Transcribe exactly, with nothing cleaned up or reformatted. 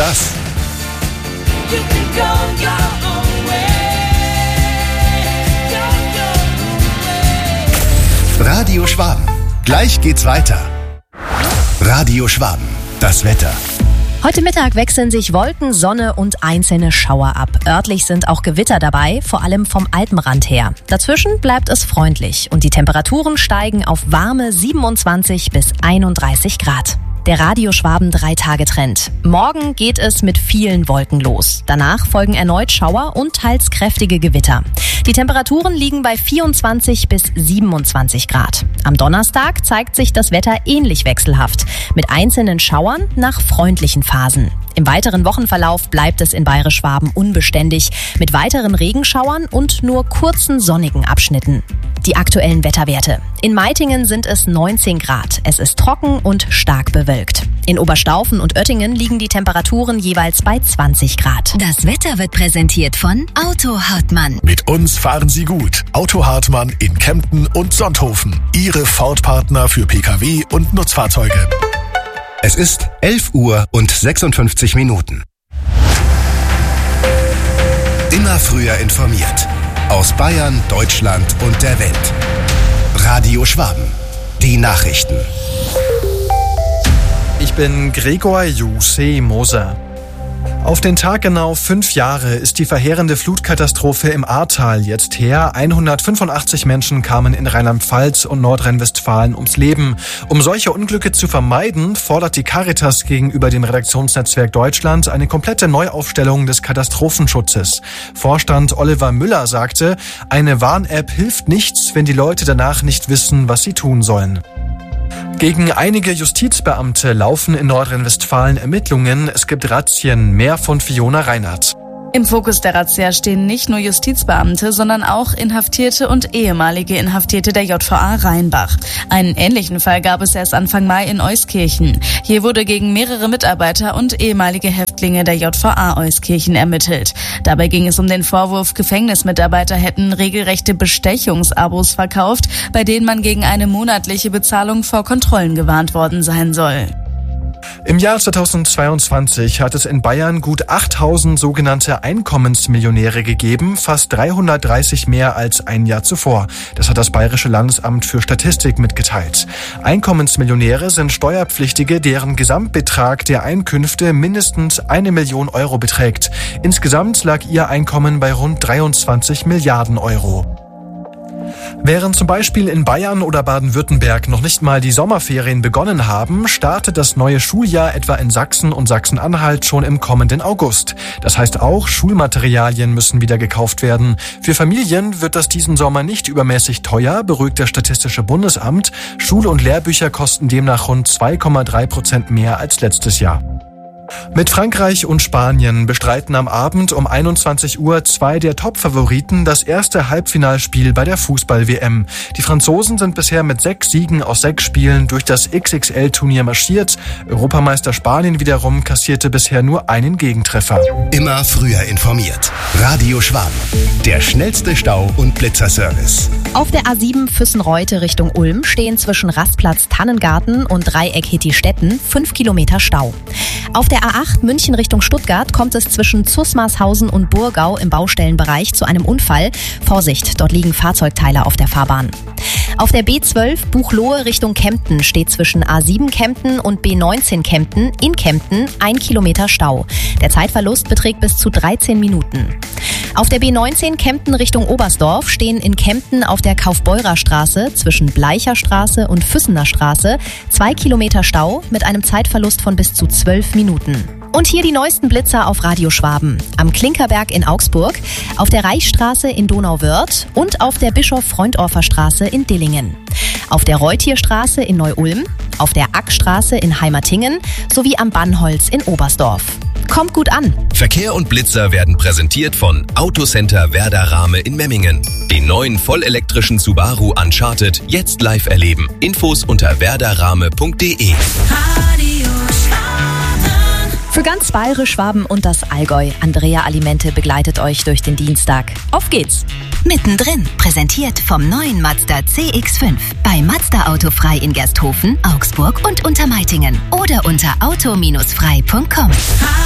das. You can go your own way. Go your own way. Radio Schwaben. Gleich geht's weiter. Radio Schwaben. Das Wetter. Heute Mittag wechseln sich Wolken, Sonne und einzelne Schauer ab. Örtlich sind auch Gewitter dabei, vor allem vom Alpenrand her. Dazwischen bleibt es freundlich und die Temperaturen steigen auf warme siebenundzwanzig bis einunddreißig Grad. Der Radio Schwaben Drei-Tage-Trend. Morgen geht es mit vielen Wolken los. Danach folgen erneut Schauer und teils kräftige Gewitter. Die Temperaturen liegen bei vierundzwanzig bis siebenundzwanzig Grad. Am Donnerstag zeigt sich das Wetter ähnlich wechselhaft, mit einzelnen Schauern nach freundlichen Phasen. Im weiteren Wochenverlauf bleibt es in Bayerisch-Schwaben unbeständig, mit weiteren Regenschauern und nur kurzen sonnigen Abschnitten. Die aktuellen Wetterwerte. In Meitingen sind es neunzehn Grad. Es ist trocken und stark bewölkt. In Oberstaufen und Oettingen liegen die Temperaturen jeweils bei zwanzig Grad. Das Wetter wird präsentiert von Auto Hartmann. Mit uns fahren Sie gut. Auto Hartmann in Kempten und Sonthofen. Ihre Ford-Partner für Pkw und Nutzfahrzeuge. Es ist elf Uhr und sechsundfünfzig Minuten. Immer früher informiert. Aus Bayern, Deutschland und der Welt. Radio Schwaben. Die Nachrichten. Ich bin Gregor Jussi Moser. Auf den Tag genau fünf Jahre ist die verheerende Flutkatastrophe im Ahrtal jetzt her. hundertfünfundachtzig Menschen kamen in Rheinland-Pfalz und Nordrhein-Westfalen ums Leben. Um solche Unglücke zu vermeiden, fordert die Caritas gegenüber dem Redaktionsnetzwerk Deutschland eine komplette Neuaufstellung des Katastrophenschutzes. Vorstand Oliver Müller sagte, eine Warn-App hilft nichts, wenn die Leute danach nicht wissen, was sie tun sollen. Gegen einige Justizbeamte laufen in Nordrhein-Westfalen Ermittlungen. Es gibt Razzien. Mehr von Fiona Reinhardt. Im Fokus der Razzia stehen nicht nur Justizbeamte, sondern auch Inhaftierte und ehemalige Inhaftierte der J V A Rheinbach. Einen ähnlichen Fall gab es erst Anfang Mai in Euskirchen. Hier wurde gegen mehrere Mitarbeiter und ehemalige Häftlinge der J V A Euskirchen ermittelt. Dabei ging es um den Vorwurf, Gefängnismitarbeiter hätten regelrechte Bestechungsabos verkauft, bei denen man gegen eine monatliche Bezahlung vor Kontrollen gewarnt worden sein soll. Im Jahr zweitausendzweiundzwanzig hat es in Bayern gut achttausend sogenannte Einkommensmillionäre gegeben, fast dreihundertdreißig mehr als ein Jahr zuvor. Das hat das Bayerische Landesamt für Statistik mitgeteilt. Einkommensmillionäre sind Steuerpflichtige, deren Gesamtbetrag der Einkünfte mindestens eine Million Euro beträgt. Insgesamt lag ihr Einkommen bei rund dreiundzwanzig Milliarden Euro. Während zum Beispiel in Bayern oder Baden-Württemberg noch nicht mal die Sommerferien begonnen haben, startet das neue Schuljahr etwa in Sachsen und Sachsen-Anhalt schon im kommenden August. Das heißt auch, Schulmaterialien müssen wieder gekauft werden. Für Familien wird das diesen Sommer nicht übermäßig teuer, beruhigt das Statistische Bundesamt. Schul- und Lehrbücher kosten demnach rund zwei Komma drei Prozent mehr als letztes Jahr. Mit Frankreich und Spanien bestreiten am Abend um einundzwanzig Uhr zwei der Top-Favoriten das erste Halbfinalspiel bei der Fußball-W M. Die Franzosen sind bisher mit sechs Siegen aus sechs Spielen durch das X X L-Turnier marschiert. Europameister Spanien wiederum kassierte bisher nur einen Gegentreffer. Immer früher informiert. Radio Schwaben. Der schnellste Stau- und Blitzerservice. Auf der A sieben Füssen-Reute Richtung Ulm stehen zwischen Rastplatz Tannengarten und Dreieck Hittistetten fünf Kilometer Stau. Auf der A acht München Richtung Stuttgart kommt es zwischen Zusmarshausen und Burgau im Baustellenbereich zu einem Unfall. Vorsicht, dort liegen Fahrzeugteile auf der Fahrbahn. Auf der B zwölf Buchloe Richtung Kempten steht zwischen A sieben Kempten und B neunzehn Kempten in Kempten ein Kilometer Stau. Der Zeitverlust beträgt bis zu dreizehn Minuten. Auf der B neunzehn Kempten Richtung Oberstdorf stehen in Kempten auf der Kaufbeurer-Straße zwischen Bleicher Straße und Füssener Straße zwei Kilometer Stau mit einem Zeitverlust von bis zu zwölf Minuten. Und hier die neuesten Blitzer auf Radio Schwaben. Am Klinkerberg in Augsburg, auf der Reichsstraße in Donauwörth und auf der Bischof-Freundorfer Straße in Dillingen. Auf der Reutierstraße in Neu-Ulm, auf der Ackstraße in Heimertingen sowie am Bannholz in Oberstdorf. Kommt gut an! Verkehr und Blitzer werden präsentiert von Autocenter Werder Rahme in Memmingen. Den neuen vollelektrischen Subaru Uncharted jetzt live erleben. Infos unter werderrahme punkt de. Für ganz Bayerisch, Schwaben und das Allgäu. Andrea Alimente begleitet euch durch den Dienstag. Auf geht's! Mittendrin, präsentiert vom neuen Mazda C X fünf. Bei Mazda Autofrei in Gersthofen, Augsburg und Untermeitingen. Oder unter auto Bindestrich frei punkt com.